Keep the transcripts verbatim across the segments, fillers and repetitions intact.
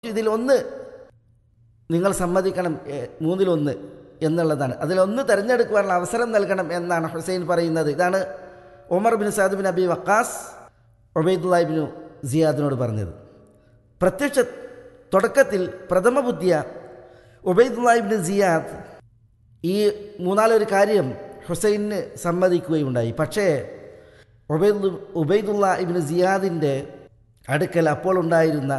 ഇതിൽ ഒന്ന് നിങ്ങൾ സമ്മതിക്കണം, മൂന്നിലൊന്ന് എന്നുള്ളതാണ്. അതിലൊന്ന് തിരഞ്ഞെടുക്കുവാനുള്ള അവസരം നൽകണം എന്നാണ് ഹുസൈൻ പറയുന്നത്. ഇതാണ് Umar bin Saad bin Abi Waqas ഉബൈദുല്ലാഹി bin സിയാദിനോട് പറഞ്ഞത്. പ്രത്യക്ഷ തുടക്കത്തിൽ പ്രഥമ ബുദ്ധിയ ഉബൈദുല്ലാഹി ബിൻ സിയാദ് ഈ മൂന്നാലൊരു കാര്യം ഹുസൈന് സമ്മതിക്കുകയുണ്ടായി. പക്ഷേ ഉബൈദ് ഉബൈദുല്ലാഹി ബിൻ സിയാദിൻ്റെ അടുക്കൽ അപ്പോൾ ഉണ്ടായിരുന്ന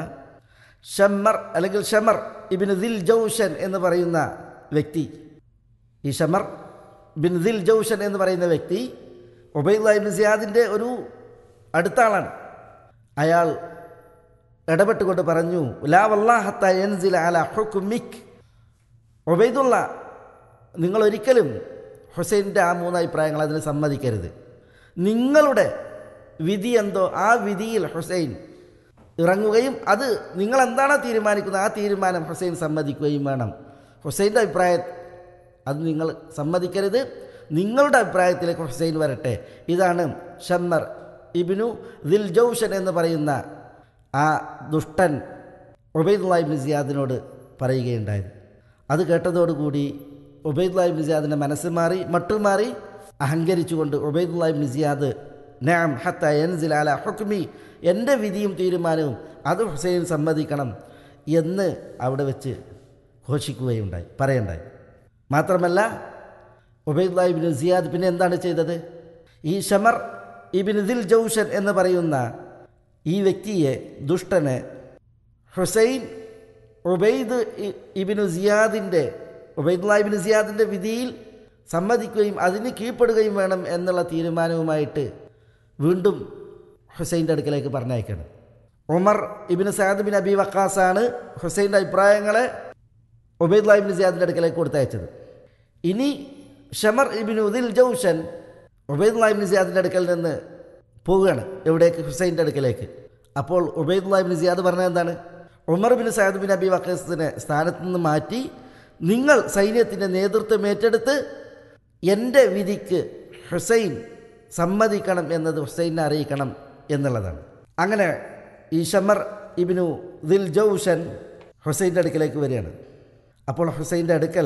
ഷമ്മർ അല്ലെങ്കിൽ ഷമർ ഇബിൻ ദിൽ ജൗഷൻ എന്ന് പറയുന്ന വ്യക്തി, ഈ ഷമർ ബിൻ ദിൽ ജൗഷൻ എന്ന് പറയുന്ന വ്യക്തി ഉബൈദുല്ലാഹി ബിൻ സിയാദിൻ്റെ ഒരു അടുത്ത ആളാണ്. അയാൾ ഇടപെട്ടുകൊണ്ട് പറഞ്ഞു, ലാ വല്ലാഹി ഹത്താ യൻസില അലാ ഹുക്മിക്, ഉബൈദുള്ള നിങ്ങൾ ഒരിക്കലും ഹുസൈൻ്റെ ആ മൂന്ന് അഭിപ്രായങ്ങൾ അതിന് സമ്മതിക്കരുത്. നിങ്ങളുടെ വിധി എന്തോ ആ വിധിയിൽ ഹുസൈൻ ഇറങ്ങുകയും അത് നിങ്ങളെന്താണോ തീരുമാനിക്കുന്നത് ആ തീരുമാനം ഹുസൈൻ സമ്മതിക്കുകയും വേണം. ഹുസൈൻ്റെ അഭിപ്രായം അത് നിങ്ങൾ സമ്മതിക്കരുത്, നിങ്ങളുടെ അഭിപ്രായത്തിലേക്ക് ഹുസൈൻ വരട്ടെ. ഇതാണ് ഷമ്മർ ഇബ്നു ദിൽ ജൗഷൻ എന്ന് പറയുന്ന ആ ദുഷ്ടൻ ഉബൈദുല്ലാഹി ബിൻ സിയാദിനോട് പറയുകയുണ്ടായത്. അത് കേട്ടതോടുകൂടി ഉബൈദുല്ലാഹി ബിൻ സിയാദിൻ്റെ മനസ്സ് മാറി, മട്ടുമാറി. അഹങ്കരിച്ചുകൊണ്ട് ഉബൈദുല്ലാഹി ബിൻ സിയാദ് നഅം ഹത്താ യൻസില അലാ ഹുക്മി, എൻ്റെ വിധിയും തീരുമാനവും അത് ഹുസൈൻ സമ്മതിക്കണം എന്ന് അവിടെ വെച്ച് ഘോഷിക്കുകയുണ്ടായി, പറയണ്ടായി. മാത്രമല്ല ഉബൈദുല്ലാഹി ബിൻ സിയാദ് പിന്നെ എന്താണ് ചെയ്തത്? ഈ ഷമർ ഇബ്ൻ ദിൽ ജൗഷൻ എന്ന് പറയുന്ന ഈ വ്യക്തിയെ, ദുഷ്ടനെ, ഹുസൈൻ ഉബൈദ് ഇബ്നു സിയാദിൻ്റെ ഉബൈദുല്ലാഹി ബിൻ സിയാദിൻ്റെ വിധിയിൽ സമ്മതിക്കുകയും അതിന് കീഴ്പ്പെടുകയും വേണം എന്നുള്ള തീരുമാനവുമായിട്ട് വീണ്ടും ഹുസൈൻ്റെ അടുക്കലേക്ക് പറഞ്ഞയക്കണം. Umar Ibnu Saad bin Abi വക്കാസാണ് ഹുസൈൻ്റെ അഭിപ്രായങ്ങളെ ഉബൈദുല്ലാഹി bin സിയാദിൻ്റെ അടുക്കലേക്ക് കൊടുത്തയച്ചത്. ഇനി ഷമർ ഇബ്നു ദിൽ ജൗഷൻ ഉബൈദുല്ലാഹി ബിൻ സിയാദിൻ്റെ അടുക്കൽ നിന്ന് പോവുകയാണ്. എവിടേക്ക്? ഹുസൈൻ്റെ അടുക്കലേക്ക്. അപ്പോൾ ഉബൈദുല്ലാഹി ബിൻ സിയാദ് പറഞ്ഞത് എന്താണ്? Umar bin Saad bin Abi വക്കാസിനെ സ്ഥാനത്ത് നിന്ന് മാറ്റി നിങ്ങൾ സൈന്യത്തിൻ്റെ നേതൃത്വം ഏറ്റെടുത്ത് എൻ്റെ വിധിക്ക് ഹുസൈൻ സമ്മതിക്കണം എന്നത് ഹുസൈനെ അറിയിക്കണം എന്നുള്ളതാണ്. അങ്ങനെ ഈ ഷമർ ഇബ്നു ദിൽ ജൗഷൻ ഹുസൈൻ്റെ അടുക്കലേക്ക് വരികയാണ്. അപ്പോൾ ഹുസൈൻ്റെ അടുക്കൽ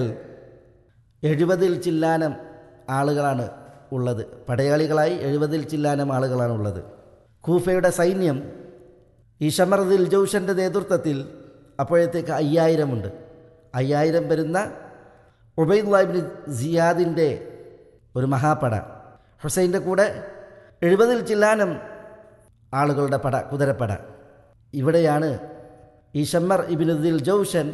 എഴുപതിൽ ചില്ലാനം ആളുകളാണ് ഉള്ളത്, പടയാളികളായി എഴുപതിൽ ചില്ലാനം ആളുകളാണ് ഉള്ളത്. കൂഫയുടെ സൈന്യം ഈ ഷമർ ദിൽ ജൗഷൻ്റെ നേതൃത്വത്തിൽ അപ്പോഴത്തേക്ക് അയ്യായിരമുണ്ട്. അയ്യായിരം വരുന്ന ഉബൈദുല്ലാഹി ബിൻ സിയാദിൻ്റെ ഒരു മഹാപട, ഹുസൈൻ്റെ കൂടെ എഴുപതിൽ ചില്ലാനം ആളുകളുടെ പട, കുതിരപ്പട. ഇവിടെയാണ് ഈ ഷമ്മർ ഇബ്നു ദിൽ ജൗഷൻ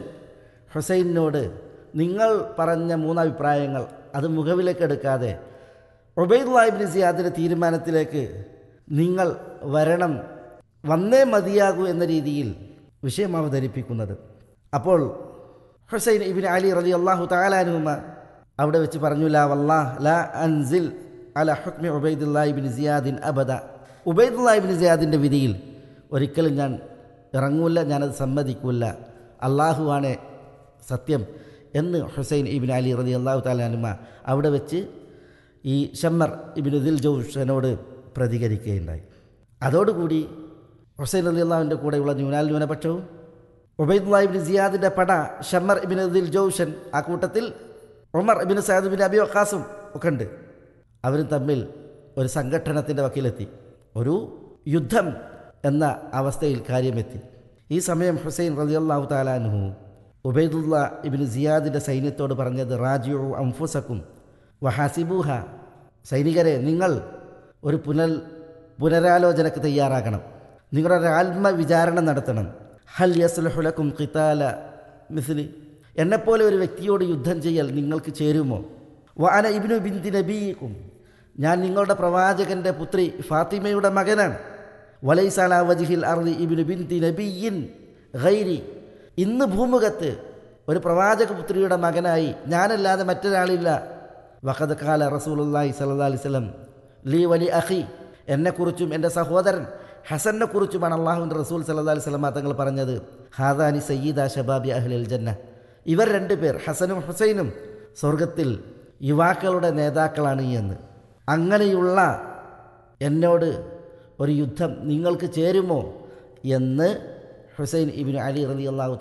ഹുസൈനോട് നിങ്ങൾ പറഞ്ഞ മൂന്നഭിപ്രായങ്ങൾ അത് മുഖവിലേക്കെടുക്കാതെ ഉബൈദുല്ലാഹി ബിൻ സിയാദിൻ്റെ തീരുമാനത്തിലേക്ക് നിങ്ങൾ വരണം, വന്നേ മതിയാകൂ എന്ന രീതിയിൽ വിഷയം അവതരിപ്പിക്കുന്നത്. അപ്പോൾ ഹുസൈൻ ഇബ്നു അലി റളിയല്ലാഹു തആല അൻഹുമ അവിടെ വെച്ച് പറഞ്ഞു, ലാ വല്ലാഹ് ലാ അൻസിൽ അലാ ഹുക്മി ഉബൈദുല്ലാഹി ബിൻ സിയാദിൻ അബദ, ഉബൈദുല്ലാഹി ബിൻ സിയാദിൻ്റെ വിധിയിൽ ഒരിക്കലും ഞാൻ ഇറങ്ങൂല, ഞാനത് സമ്മതിക്കൂല, അള്ളാഹുവാണ് സത്യം എന്ന് ഹുസൈൻ ഇബ്നു അലി റളിയല്ലാഹു തആല അൻഹുമ അവിടെ വെച്ച് ഈ ഷമ്മർ ഇബ്നു ദിൽ ജൗഷനോട് പ്രതികരിക്കുകയുണ്ടായി. അതോടുകൂടി ഹുസൈൻ റളിയല്ലാഹുവിൻ്റെ കൂടെയുള്ള ന്യൂനാൽ ന്യൂനപക്ഷവും ഉബൈദുല്ലാഹി ബിൻ സിയാദിൻ്റെ പട ഷമ്മർ ഇബ്നു ദിൽ ജൗഷൻ, ആ കൂട്ടത്തിൽ ഉമർ ഇബ്നു സഅദ് ബിൻ അബി വക്കാസും ഒക്കെ ഉണ്ട്. അവരും തമ്മിൽ ഒരു സംഘട്ടനത്തിൻ്റെ വക്കിലെത്തി, ഒരു യുദ്ധം എന്ന അവസ്ഥയിൽ കാര്യമെത്തി. ഈ സമയം ഹുസൈൻ റളിയല്ലാഹു തആല അൻഹു ഉബൈദുല്ലാഹി ഇബ്നു സിയാദിൻ്റെ സൈന്യത്തോട് പറഞ്ഞത്, റാജിഉ അൻഫുസക്കും വഹാസിബൂഹ, സൈനികരെ നിങ്ങൾ ഒരു പുനൽ പുനരാലോചനയ്ക്ക് തയ്യാറാകണം, നിങ്ങളൊരു ആത്മവിചാരണ നടത്തണം. ഹൽ യസ്ലുഹു ലക്കും ഖിതാല മിസ്ലി, എന്നെപ്പോലെ ഒരു വ്യക്തിയോട് യുദ്ധം ചെയ്യൽ നിങ്ങൾക്ക് ചേരുമോ? വ അന ഇബ്നു ബിന്തി നബീക്കും, ഞാൻ നിങ്ങളുടെ പ്രവാചകൻ്റെ പുത്രി ഫാത്തിമയുടെ മകനാണ്. വലൈസ അലാ വജ്ഹിൽ അർളി ഇബ്നു ബിന്തി നബിയ്യിൻ ഗൈരി, ഇന്ന് ഭൂമുഖത്ത് ഒരു പ്രവാചക പുത്രിയുടെ മകനായി ഞാനല്ലാതെ മറ്റൊരാളില്ല. വഖദ് ഖാല റസൂലുള്ളാഹി സ്വല്ലല്ലാഹി അലൈഹി വസല്ലം ലീ വലി അഖി, എന്നെക്കുറിച്ചും എൻ്റെ സഹോദരൻ ഹസനെ കുറിച്ചുമാണ് അള്ളാഹുവിൻ്റെ റസൂൽ സല്ലല്ലാഹു അലൈഹി വസല്ലം തങ്ങൾ പറഞ്ഞത്, ഹാദാനി സയ്യിദ ശബാബി അഹ്ലിൽ ജന്ന, ഇവർ രണ്ട് പേർ ഹസനും ഹുസൈനും സ്വർഗത്തിൽ യുവാക്കളുടെ നേതാക്കളാണ് എന്ന്. അങ്ങനെയുള്ള എന്നോട് ഒരു യുദ്ധം നിങ്ങൾക്ക് ചേരുമോ എന്ന് ഹുസൈൻ ഇബ്നു അലി റളിയല്ലാഹു